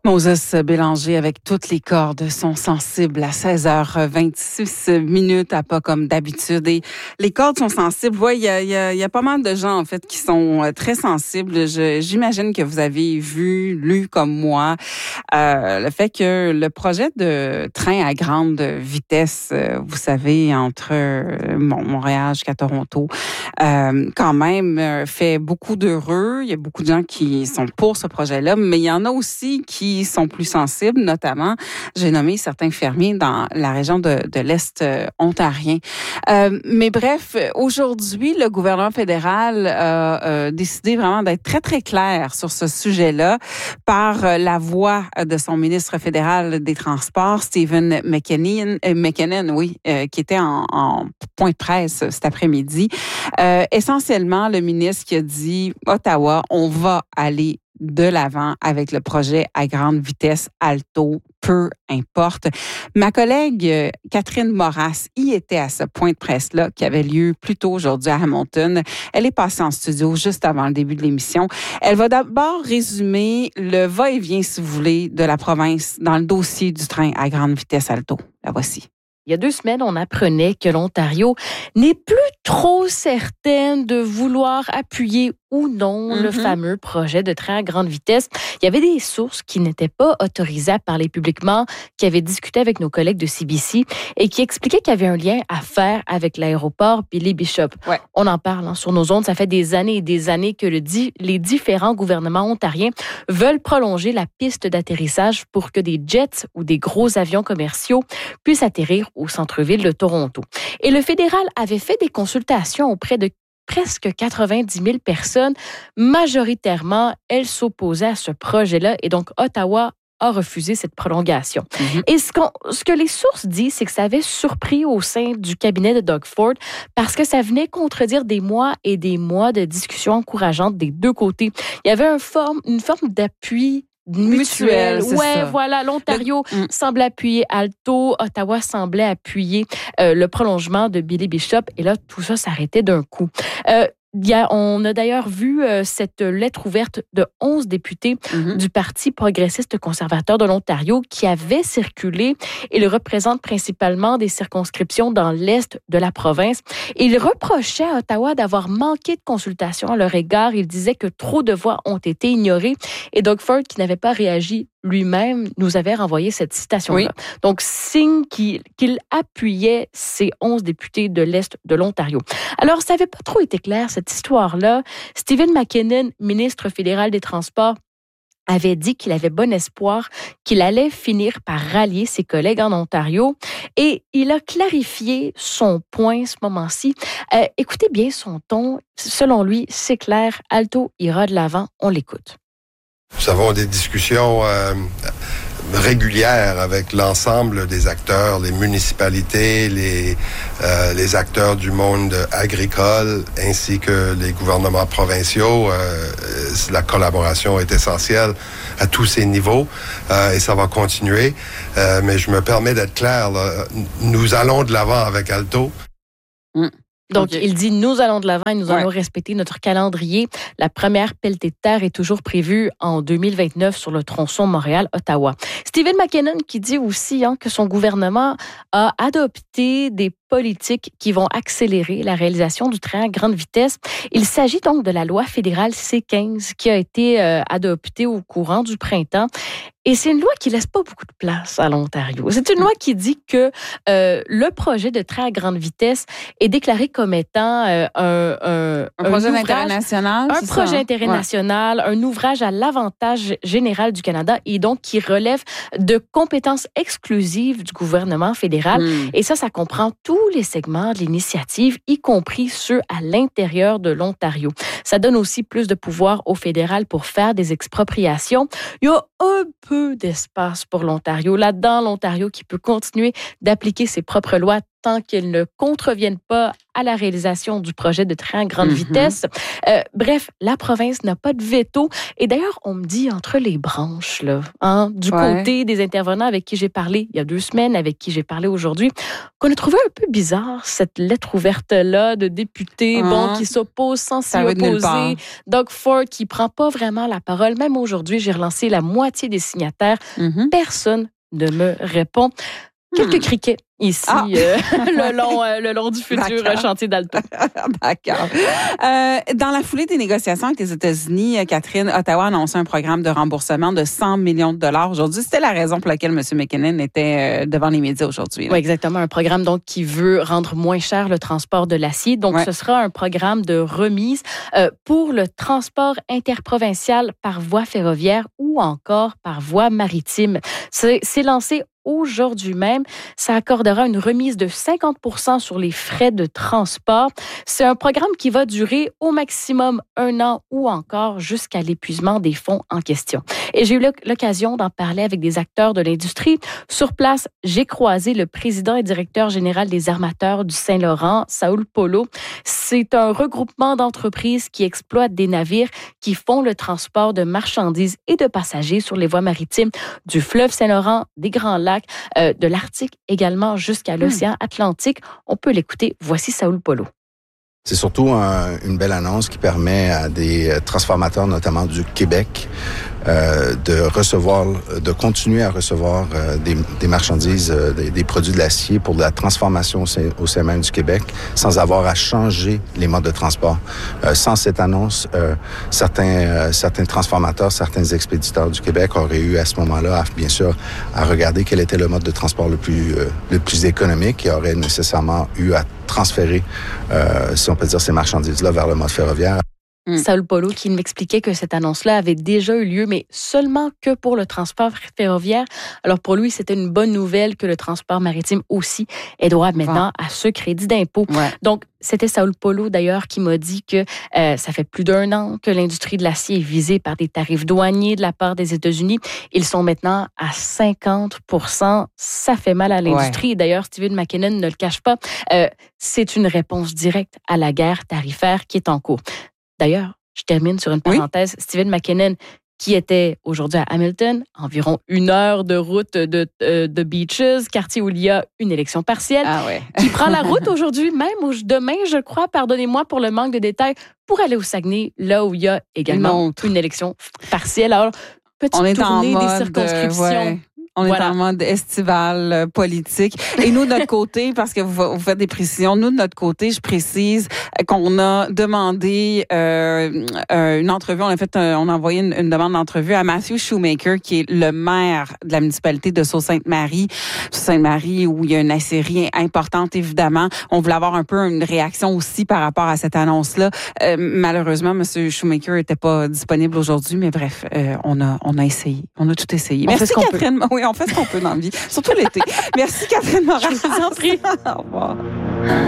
Moses Bélanger avec toutes les cordes sont sensibles à 16h26 à pas comme d'habitude. Et les cordes sont sensibles. Ouais, il y a pas mal de gens en fait qui sont très sensibles. J'imagine que vous avez lu comme moi le fait que le projet de train à grande vitesse, vous savez, entre Montréal jusqu'à Toronto, quand même fait beaucoup d'heureux. Il y a beaucoup de gens qui sont pour ce projet-là, mais il y en a aussi qui sont plus sensibles, notamment, j'ai nommé certains fermiers dans la région de l'Est ontarien. Mais bref, aujourd'hui, le gouvernement fédéral a décidé vraiment d'être très, très clair sur ce sujet-là par la voix de son ministre fédéral des Transports, Stephen McKinnon, qui était en point de presse cet après-midi. Essentiellement, le ministre qui a dit « Ottawa, on va aller de l'avant avec le projet à grande vitesse Alto, peu importe. » Ma collègue Catherine Moras y était à ce point de presse-là qui avait lieu plus tôt aujourd'hui à Hamilton. Elle est passée en studio juste avant le début de l'émission. Elle va d'abord résumer le va-et-vient, si vous voulez, de la province dans le dossier du train à grande vitesse Alto. La voici. Il y a 2 semaines, on apprenait que l'Ontario n'est plus trop certaine de vouloir appuyer ou non le fameux projet de train à grande vitesse. Il y avait des sources qui n'étaient pas autorisées à parler publiquement, qui avaient discuté avec nos collègues de CBC et qui expliquaient qu'il y avait un lien à faire avec l'aéroport Billy Bishop. Ouais. On en parle sur nos ondes. Ça fait des années et des années que les différents gouvernements ontariens veulent prolonger la piste d'atterrissage pour que des jets ou des gros avions commerciaux puissent atterrir au centre-ville de Toronto. Et le fédéral avait fait des consultations auprès de presque 90 000 personnes. Majoritairement, elles s'opposaient à ce projet-là et donc Ottawa a refusé cette prolongation. Et ce que les sources disent, c'est que ça avait surpris au sein du cabinet de Doug Ford parce que ça venait contredire des mois et des mois de discussions encourageantes des deux côtés. Il y avait une forme d'appui mutuel. Ouais, ça. Voilà. L'Ontario semblait appuyer Alto. Ottawa semblait appuyer le prolongement de Billy Bishop. Et là, tout ça s'arrêtait d'un coup. On a d'ailleurs vu cette lettre ouverte de 11 députés du Parti progressiste conservateur de l'Ontario qui avait circulé. Il représente principalement des circonscriptions dans l'est de la province. Il reprochait à Ottawa d'avoir manqué de consultation à leur égard. Il disait que trop de voix ont été ignorées. Et Doug Ford, qui n'avait pas réagi lui-même, nous avait renvoyé cette citation-là. Oui. Donc, signe qu'il appuyait ces 11 députés de l'Est de l'Ontario. Alors, ça n'avait pas trop été clair, cette histoire-là. Stephen McKinnon, ministre fédéral des Transports, avait dit qu'il avait bon espoir qu'il allait finir par rallier ses collègues en Ontario. Et il a clarifié son point ce moment-ci. Écoutez bien son ton. Selon lui, c'est clair, Alto ira de l'avant. On l'écoute. Nous avons des discussions régulières avec l'ensemble des acteurs, les municipalités, les acteurs du monde agricole, ainsi que les gouvernements provinciaux. La collaboration est essentielle à tous ces niveaux et ça va continuer. Mais je me permets d'être clair, là, nous allons de l'avant avec Alto. Donc, il dit, nous allons de l'avant et nous allons respecter notre calendrier. La première pelletée de terre est toujours prévue en 2029 sur le tronçon Montréal-Ottawa. Stephen McKinnon qui dit aussi que son gouvernement a adopté des politiques qui vont accélérer la réalisation du train à grande vitesse. Il s'agit donc de la loi fédérale C-15 qui a été adoptée au courant du printemps. Et c'est une loi qui laisse pas beaucoup de place à l'Ontario. C'est une loi qui dit que le projet de train à grande vitesse est déclaré comme étant un projet international. Un projet international, un ouvrage à l'avantage général du Canada et donc qui relève de compétences exclusives du gouvernement fédéral. Et ça comprend tous les segments de l'initiative, y compris ceux à l'intérieur de l'Ontario. Ça donne aussi plus de pouvoir au fédéral pour faire des expropriations. Il y a un peu d'espace pour l'Ontario. Là-dedans, l'Ontario qui peut continuer d'appliquer ses propres lois tant qu'elles ne contreviennent pas à la réalisation du projet de train à grande vitesse. Bref, la province n'a pas de veto. Et d'ailleurs, on me dit entre les branches, là, du côté des intervenants avec qui j'ai parlé il y a 2 semaines, avec qui j'ai parlé aujourd'hui, qu'on a trouvé un peu bizarre cette lettre ouverte-là de députés qui s'opposent sans s'y opposer. Doug Ford qui prend pas vraiment la parole. Même aujourd'hui, j'ai relancé la moitié des signataires. Personne ne me répond. Quelques criquets ici, le long du futur chantier d'Alto. D'accord. Dans la foulée des négociations avec les États-Unis, Catherine, Ottawa a annoncé un programme de remboursement de 100 millions de dollars aujourd'hui. C'était la raison pour laquelle M. McKinnon était devant les médias aujourd'hui. Oui, exactement. Un programme donc qui veut rendre moins cher le transport de l'acier. Donc, ce sera un programme de remise pour le transport interprovincial par voie ferroviaire ou encore par voie maritime. C'est lancé aujourd'hui même. Ça accordera une remise de 50% sur les frais de transport. C'est un programme qui va durer au maximum 1 an ou encore jusqu'à l'épuisement des fonds en question. Et j'ai eu l'occasion d'en parler avec des acteurs de l'industrie. Sur place, j'ai croisé le président et directeur général des armateurs du Saint-Laurent, Saúl Polo. C'est un regroupement d'entreprises qui exploitent des navires qui font le transport de marchandises et de passagers sur les voies maritimes du fleuve Saint-Laurent, des Grands Lacs, de l'Arctique également jusqu'à l'océan Atlantique. On peut l'écouter. Voici Saúl Polo. C'est surtout une belle annonce qui permet à des transformateurs, notamment du Québec, de continuer à recevoir des marchandises, des produits de l'acier pour de la transformation au sein même du Québec, sans avoir à changer les modes de transport. Sans cette annonce, certains transformateurs, certains expéditeurs du Québec auraient eu à ce moment-là, bien sûr, à regarder quel était le mode de transport le plus économique et auraient nécessairement eu à transférer, si on peut dire, ces marchandises-là vers le mode ferroviaire. Saúl Polo qui m'expliquait que cette annonce-là avait déjà eu lieu, mais seulement que pour le transport ferroviaire. Alors pour lui, c'était une bonne nouvelle que le transport maritime aussi ait droit maintenant à ce crédit d'impôt. Donc, c'était Saúl Polo d'ailleurs qui m'a dit que ça fait plus d'1 an que l'industrie de l'acier est visée par des tarifs douaniers de la part des États-Unis. Ils sont maintenant à 50%. Ça fait mal à l'industrie. D'ailleurs, Stephen McKinnon ne le cache pas. C'est une réponse directe à la guerre tarifaire qui est en cours. D'ailleurs, je termine sur une parenthèse. Stephen McKinnon, qui était aujourd'hui à Hamilton, environ 1 heure de route de Beaches, quartier où il y a une élection partielle, qui prend la route aujourd'hui, même demain, je crois, pardonnez-moi pour le manque de détails, pour aller au Saguenay, là où il y a également une élection partielle. Alors, petite tournée des circonscriptions. On est en mode estival politique. Et nous, de notre côté, parce que vous faites des précisions, nous, de notre côté, je précise qu'on a demandé une entrevue. On a envoyé une demande d'entrevue à Matthew Shoemaker, qui est le maire de la municipalité de Sault-Sainte-Marie. Sainte-Marie, où il y a une aciérie importante, évidemment. On voulait avoir un peu une réaction aussi par rapport à cette annonce-là. Malheureusement, M. Shoemaker n'était pas disponible aujourd'hui, mais bref, on a essayé. On a tout essayé. Merci, Catherine. Oui, on fait ce qu'on peut dans la vie, surtout l'été. Merci, Catherine Morin. Je vous en prie. Au revoir.